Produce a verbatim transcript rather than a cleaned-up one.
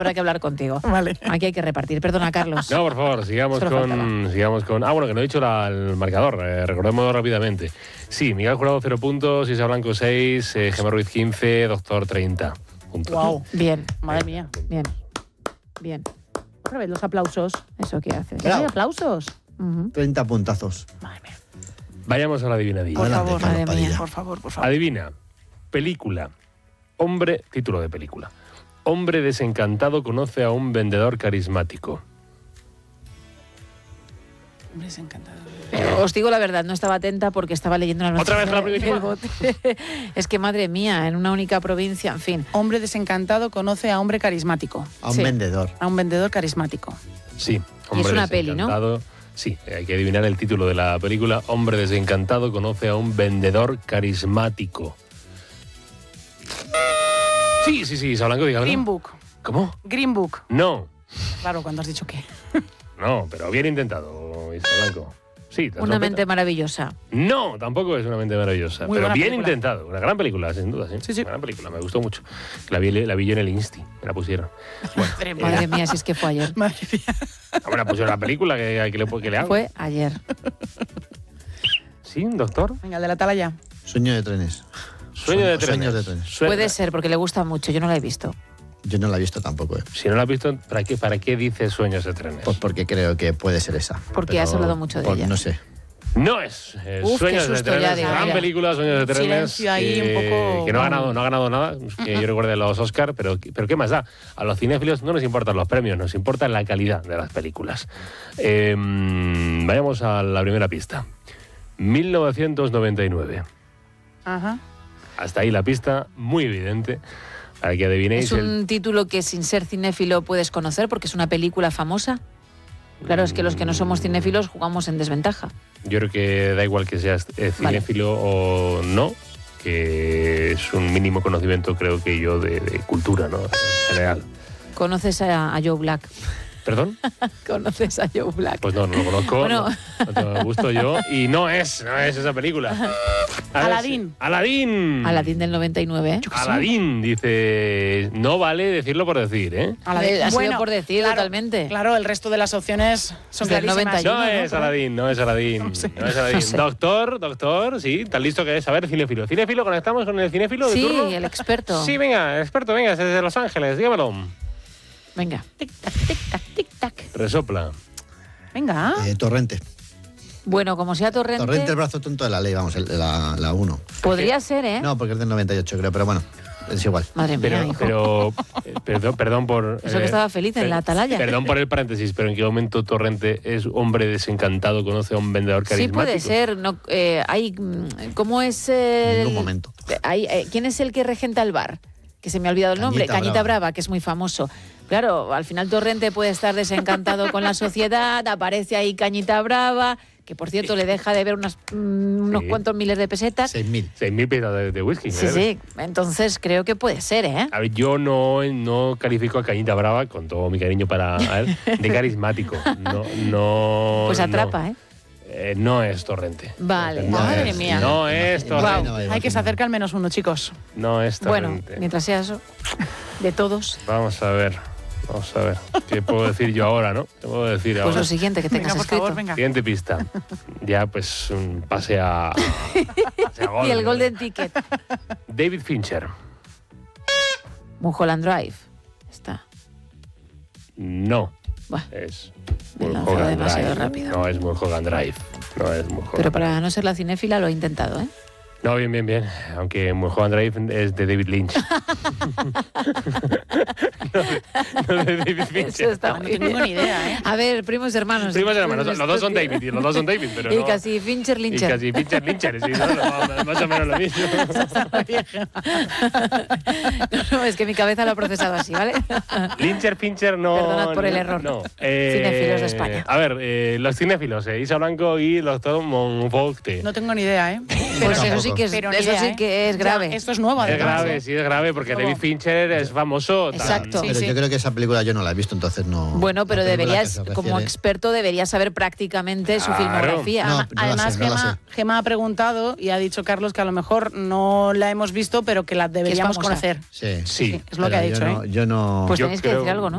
Habrá que hablar contigo. Vale. Aquí hay que repartir. Perdona, Carlos. No, por favor, sigamos Solo con, faltaba. sigamos con... Ah, bueno, que no he dicho la- el marcador. Eh, recordemos rápidamente. Sí, Miguel Jurado cero puntos, Isa Blanco seis, eh, Gemma Ruiz quince, Doctor treinta puntos. Wow. Bien, Madre mía. bien, bien. Otra vez los aplausos. ¿Eso qué haces? ¿Hay aplausos? Ujú. treinta puntazos. Madre mía. Vayamos a la adivinadilla. Por Adelante, favor, Carlos madre mía. Padilla. Por favor, por favor. Adivina. Película. Hombre, título de película. Hombre desencantado conoce a un vendedor carismático. Hombre, es encantador. Eh, os digo la verdad, no estaba atenta porque estaba leyendo la ¿Otra noticia vez la del primera? bote. Es que, madre mía, en una única provincia, en fin. Hombre desencantado conoce a hombre carismático. A un Sí. vendedor. A un vendedor carismático. Sí. Y es una peli, ¿no? desencantado. Sí, hay que adivinar el título de la película. Hombre desencantado conoce a un vendedor carismático. Sí, sí, sí, Isa Blanco, dígalo. Green Book. ¿Cómo? Green Book. No, Claro, cuando has dicho que. no, pero bien intentado, Isa Blanco. Sí, te has Una dado mente cuenta. maravillosa. No, tampoco es una mente maravillosa. Muy pero buena bien película. intentado. Una gran película, sin duda. Sí, Sí, sí. Una gran película, me gustó mucho. La vi, la vi yo en el Insti, me la pusieron. Bueno, Madre mía. Madre mía, si es que fue ayer. Madre mía. me la pusieron la película que, que, le, que le hago. Fue ayer. ¿Sí, doctor? Venga, el de la tala ya. Sueño de trenes. Sueño de Sueños trenes. de trenes. Sueño- Puede ser, porque le gusta mucho. Yo no la he visto. Yo no la he visto tampoco, ¿eh? Si no la has visto, ¿para qué, para qué dices sueños de trenes? Pues porque creo que puede ser esa. Porque Pero has hablado mucho de por- ella. No sé. No es eh, Uf, Sueños qué de susto trenes, ya, digo, gran mira. película, Sueños de trenes. Silencio ahí, que, un poco- que no ha ganado, no ha ganado nada, que yo recuerde los Oscar, pero, pero ¿qué más da? A los cinéfilos no nos importan los premios, nos importa la calidad de las películas. Eh, vayamos a la primera pista. mil novecientos noventa y nueve. Ajá. Hasta ahí la pista, muy evidente, para que adivinéis. Es un el- título que sin ser cinéfilo puedes conocer porque es una película famosa. Claro, es que los que no somos cinéfilos jugamos en desventaja. Yo creo que da igual que seas eh, cinéfilo o no, que es un mínimo conocimiento, creo que yo, de, de cultura, ¿no? En general. ¿Conoces a, a Joe Black? ¿Perdón? ¿Conoces a Joe Black? Pues no, no lo conozco, Bueno. no, no tengo gusto yo, y no es, no es esa película. A ver Aladín. si- Aladín. Aladdin del noventa y nueve, ¿eh? Aladín, dice, no vale decirlo por decir, ¿eh? Ha sido por decir totalmente. Claro, el resto de las opciones son Del clarísimas. noventa y uno, No ¿no? es Aladín, no es Aladín, no, sé. es Aladín. No sé. Doctor, doctor, sí, tan listo que es. A ver, cinéfilo. ¿Cinéfilo? ¿Conectamos con el cinéfilo de Sí, turno? el experto. Sí, venga, experto, venga, desde Los Ángeles, dígamelo. Venga. Tic-tac, tic-tac, tic-tac. Resopla. Venga. Eh, Torrente. Bueno, como sea Torrente, Torrente, el brazo tonto de la ley, vamos, el- la, la uno. podría ser, ¿eh? No, porque es del noventa y ocho, creo, pero bueno, es igual. Madre mía, Pero, hijo. pero eh, perdón, perdón por... Eso que estaba feliz en la atalaya. Perdón por el paréntesis, pero ¿en qué momento Torrente es hombre desencantado, conoce a un vendedor Sí, carismático? puede ser. No, eh, hay, mm, ¿Cómo es el...? En ningún momento. Hay, eh, ¿Quién es el que regenta el bar? Que se me ha olvidado el nombre. Cañita Cañita Brava. Brava, que es muy famoso. Claro, al final Torrente puede estar desencantado con la sociedad, aparece ahí Cañita Brava, que por cierto le deja de ver unas, mm, unos Sí. cuantos miles de pesetas. seis mil. Seis mil piezas de, de whisky. Sí, ¿eh? sí. Entonces creo que puede ser, ¿eh? A ver, yo no, no califico a Cañita Brava, con todo mi cariño para él, de carismático. No, no. Pues no. atrapa, ¿eh? Eh, no es Torrente. Vale. No Madre es- mía. No es Imagino, Torrente. imagino, Hay que se imagino. acerca al menos uno, chicos. No es Bueno, Torrente. mientras sea eso, de todos. Vamos a ver. Vamos a ver. ¿Qué puedo decir yo ahora, no? ¿Qué puedo decir Pues ahora? lo siguiente que tengas Venga, por escrito. favor, venga. Siguiente pista. Ya, pues, un pase a. pase a gol. Y el Golden Ticket. David Fincher. Mulholland Drive. Está. No. Buah, Es. Me he lanzado Mulholland demasiado Drive. rápido. No es Mulholland Drive. No es Mulholland pero para no ser la cinéfila lo he intentado, ¿eh? No, bien, bien, bien. Aunque Mulholland Drive es de David Lynch. no, de, no de David Fincher. Eso está No muy tengo bien. ni idea, ¿eh? A ver, primos hermanos. Primos hermanos, los dos son David, y los dos son David, pero Y no. casi Fincher Y Lyncher. casi Fincher Lyncher, sí, no, no, más o menos lo mismo. No, no, es que mi cabeza lo ha procesado así, ¿vale? Lyncher, Fincher, no. Perdonad por el no, error. No. Eh, Cinéfilos de España. A ver, eh, los cinéfilos, eh, Isa Blanco y el doctor Monfort. No tengo ni idea, ¿eh? Pues tampoco. eso sí que es, Pero ni eso idea, sí ¿eh? que es Ya, grave. esto es nuevo, Es además. grave, ¿eh? sí, es grave, porque Luego- David Fincher es famoso. tan- Exacto. Sí, Pero sí. yo creo que esa película yo no la he visto, entonces no. Bueno, pero la película deberías, que se como refiere- experto, deberías saber prácticamente su Claro. filmografía. No, Además, no la además, sé, no la Gemma, sé. Gemma ha preguntado y ha dicho Carlos que a lo mejor no la hemos visto, pero que la deberíamos famosa. conocer. Sí. Sí. Es lo que ha Pero dicho, yo no, ¿eh? yo no. Pues Yo tenéis que creo- decir algo, ¿no?